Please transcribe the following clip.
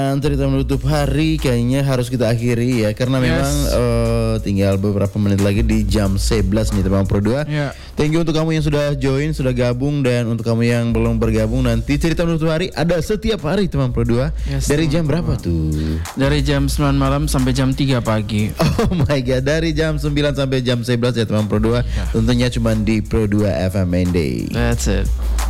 Cerita menutup hari kayaknya harus kita akhiri ya, karena memang tinggal beberapa menit lagi di jam 11 nih teman Pro 2. Thank you untuk kamu yang sudah join, sudah gabung, dan untuk kamu yang belum bergabung, nanti cerita menutup hari ada setiap hari teman Pro 2. Dari jam berapa tuh? Dari jam 9 malam sampai jam 3 pagi. Oh my god, dari jam 9 sampai jam 11 ya teman Pro 2. Tentunya cuma di Pro 2 FM Main Day. That's it.